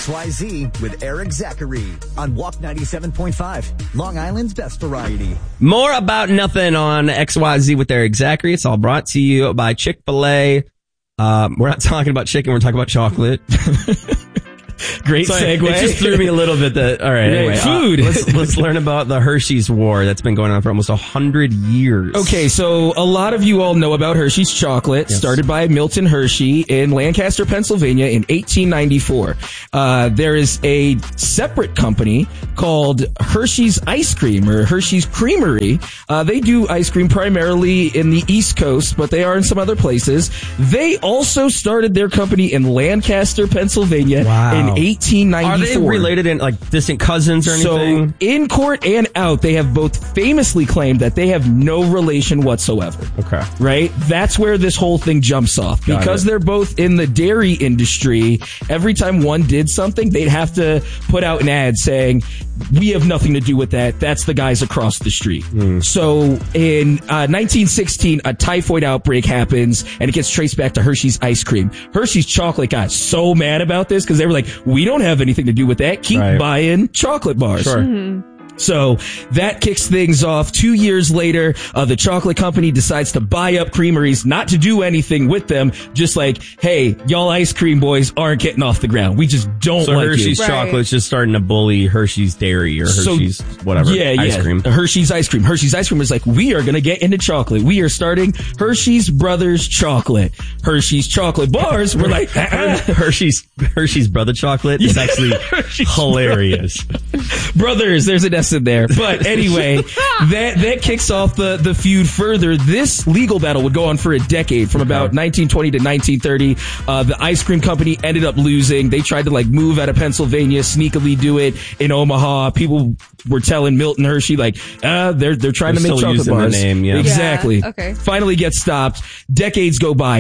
XYZ with Eric Zachary on Walk 97.5, Long Island's best variety. More about nothing on XYZ with Eric Zachary. It's all brought to you by Chick-fil-A. We're not talking about chicken. We're talking about chocolate. Great segue. It just threw me a little bit. All right, anyway, food. Let's learn about the Hershey's War that's been going on for almost 100 years. Okay, so a lot of you all know about Hershey's chocolate, started by Milton Hershey in Lancaster, Pennsylvania in 1894. There is a separate company called Hershey's Ice Cream or Hershey's Creamery. They do ice cream primarily in the East Coast, but they are in some other places. They also started their company in Lancaster, Pennsylvania in 1894. Are they related in like distant cousins or anything? So in court and out, they have both famously claimed that they have no relation whatsoever. Okay. Right? That's where this whole thing jumps off. Because they're both in the dairy industry, every time one did something, they'd have to put out an ad saying, we have nothing to do with that. That's the guys across the street. So in 1916, a typhoid outbreak happens and it gets traced back to Hershey's ice cream. Hershey's chocolate got so mad about this because they were like, we don't have anything to do with that. Keep buying chocolate bars. Sure. So that kicks things off. 2 years later, the chocolate company decides to buy up creameries, not to do anything with them. Just like, hey, y'all ice cream boys aren't getting off the ground. We just don't like Hershey's you. chocolate's just starting to bully Hershey's dairy or Hershey's whatever ice cream. Hershey's ice cream. Hershey's ice cream is like, we are going to get into chocolate. We are starting Hershey's Brothers Chocolate. Hershey's chocolate bars. We're like, Hershey's Brother Chocolate is actually hilarious. Brothers, there's an S in there. But anyway, that kicks off the feud further. This legal battle would go on for a decade, from about 1920 to 1930. The ice cream company ended up losing. They tried to like move out of Pennsylvania, sneakily do it in Omaha. People were telling Milton Hershey like, they're trying to make chocolate bars. Their name, Exactly. Yeah, okay. Finally gets stopped. Decades go by.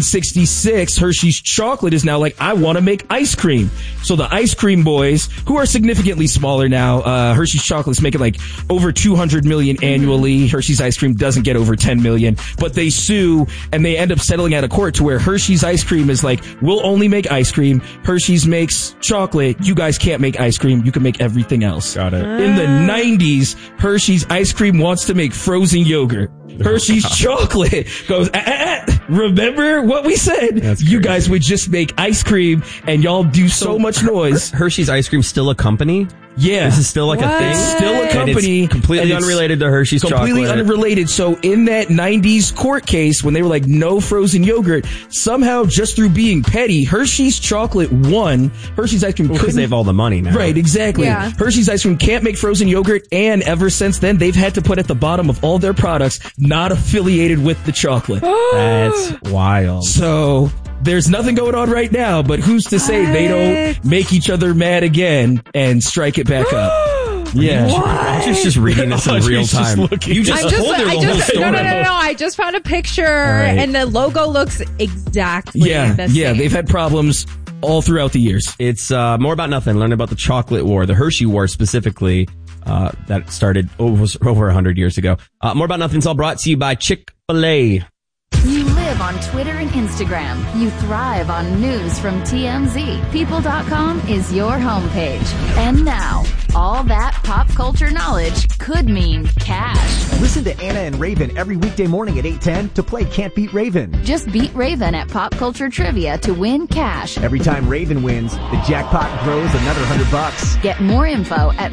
1966, Hershey's chocolate is now like, I want to make ice cream. So the ice cream boys, who are significantly smaller now, Hershey's chocolate's making like over 200 million annually. Hershey's ice cream doesn't get over 10 million, but they sue and they end up settling out of court to where Hershey's ice cream is like, we'll only make ice cream. Hershey's makes chocolate. You guys can't make ice cream. You can make everything else. Got it. In the 90s, Hershey's ice cream wants to make frozen yogurt. Hershey's chocolate goes, remember what we said? You guys would just make ice cream and y'all do so much noise. Hershey's ice cream still a company? Yeah. This is still like a thing? Still a company. And it's completely unrelated to Hershey's completely chocolate. Unrelated. So in that 90s court case, when they were like, no frozen yogurt, somehow just through being petty, Hershey's chocolate won. Hershey's ice cream because they have all the money now. Right, exactly. Yeah. Hershey's ice cream can't make frozen yogurt, and ever since then, they've had to put at the bottom of all their products, not affiliated with the chocolate. That's wild. So there's nothing going on right now, but who's to say they don't make each other mad again and strike it back up? Yeah. Audrey's just reading this in real time. You just told her the whole story. No. I just found a picture and the logo looks exactly the same. Yeah, they've had problems all throughout the years. It's more about nothing. Learn about the chocolate war, the Hershey war specifically, that started over 100 years ago. More about nothing's all brought to you by Chick-fil-A. You live on Twitter and Instagram. You thrive on news from TMZ. People.com is your homepage. And now, all that pop culture knowledge could mean cash. Listen to Anna and Raven every weekday morning at 8:10 to play Can't Beat Raven. Just beat Raven at Pop Culture Trivia to win cash. Every time Raven wins, the jackpot grows another $100. Get more info at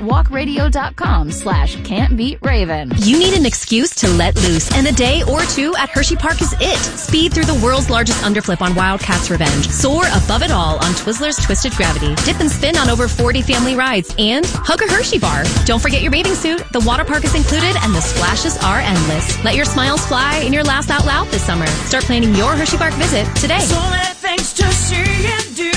walkradio.com/can'tbeatraven. You need an excuse to let loose, and a day or two at Hershey Park is it. Speed through the world's largest underflip on Wildcats Revenge. Soar above it all on Twizzlers Twisted Gravity. Dip and spin on over 40 family rides. And hug a Hershey bar. Don't forget your bathing suit. The water park is included, and the splashes are endless. Let your smiles fly in your last out loud this summer. Start planning your Hershey Park visit today. So many things to see and do.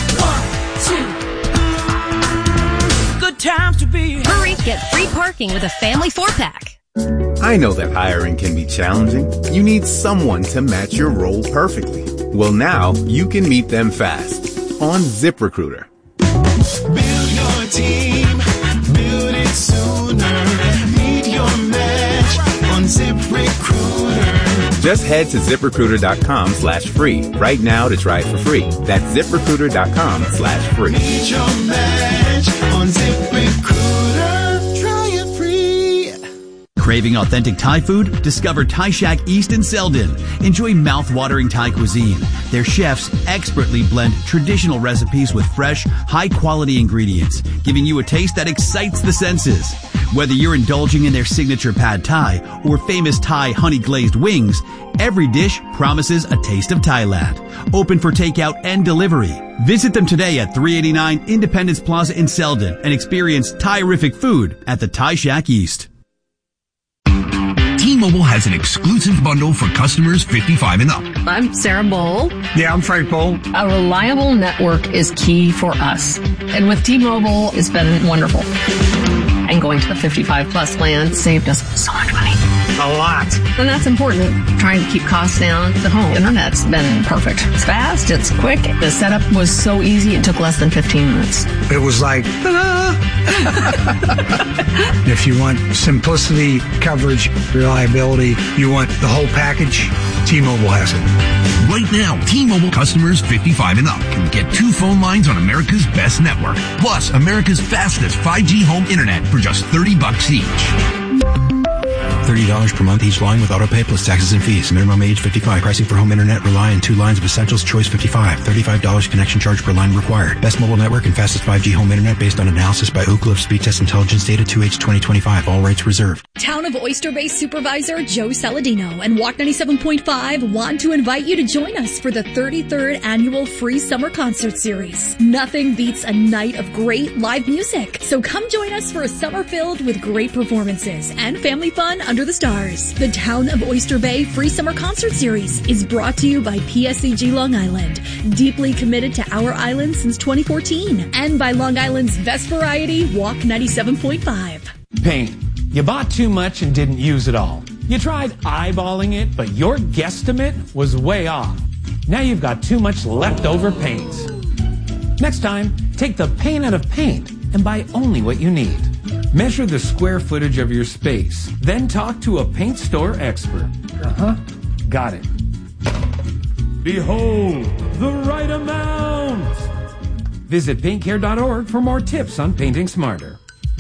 1, 2. Good times to be. Hurry, get free parking with a family 4-pack. I know that hiring can be challenging. You need someone to match your role perfectly. Well, now you can meet them fast on ZipRecruiter. Build your team, build it sooner. Meet your match on ZipRecruiter. Just head to ZipRecruiter.com/free right now to try it for free. That's ZipRecruiter.com/free. Meet your match on ZipRecruiter. Try it free. Craving authentic Thai food? Discover Thai Shack East in Selden. Enjoy mouth-watering Thai cuisine. Their chefs expertly blend traditional recipes with fresh, high-quality ingredients, giving you a taste that excites the senses. Whether you're indulging in their signature pad Thai or famous Thai honey-glazed wings, every dish promises a taste of Thailand. Open for takeout and delivery. Visit them today at 389 Independence Plaza in Selden and experience Thai-rific food at the Thai Shack East. T-Mobile has an exclusive bundle for customers 55 and up. I'm Sarah Bowl. Yeah, I'm Frank Bowl. A reliable network is key for us. And with T-Mobile, it's been wonderful. And going to the 55 plus plan saved us so much money. A lot. And that's important. Trying to keep costs down. The home internet's been perfect. It's fast. It's quick. The setup was so easy. It took less than 15 minutes. It was like, ta-da! If you want simplicity, coverage, reliability, you want the whole package, T-Mobile has it. Right now, T-Mobile customers 55 and up can get 2 phone lines on America's best network, plus America's fastest 5G home internet for just $30 each. $30 per month each line with autopay plus taxes and fees. Minimum age 55. Pricing for home internet rely on 2 lines of Essentials Choice 55. $35 connection charge per line required. Best mobile network and fastest 5G home internet based on analysis by Ookla of Speed Test Intelligence data 2H 2025. All rates reserved. Town of Oyster Bay Supervisor Joe Saladino and Walk 97.5 want to invite you to join us for the 33rd annual Free Summer Concert Series. Nothing beats a night of great live music. So come join us for a summer filled with great performances and family fun under the stars. The Town of Oyster Bay Free Summer Concert Series is brought to you by PSEG Long Island, deeply committed to our island since 2014, and by Long Island's best variety, Walk 97.5. Paint. You bought too much and didn't use it all. You tried eyeballing it, but your guesstimate was way off. Now you've got too much leftover paint. Next time, take the paint out of paint and buy only what you need. Measure the square footage of your space. Then talk to a paint store expert. Got it. Behold, the right amount. Visit paintcare.org for more tips on painting smarter.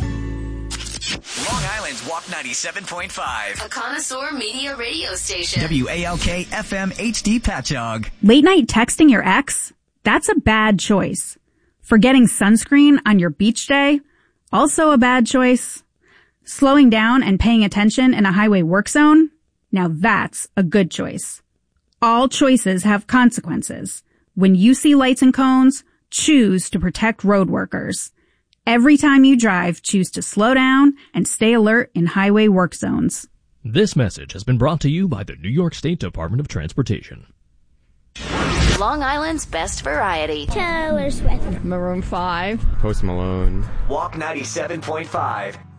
Long Island's Walk 97.5. A connoisseur media radio station. WALK FM HD Patchogue. Late night texting your ex? That's a bad choice. Forgetting sunscreen on your beach day? Also a bad choice. Slowing down and paying attention in a highway work zone? Now that's a good choice. All choices have consequences. When you see lights and cones, choose to protect road workers. Every time you drive, choose to slow down and stay alert in highway work zones. This message has been brought to you by the New York State Department of Transportation. Long Island's best variety. Taylor Swift. Maroon 5. Post Malone. Walk 97.5.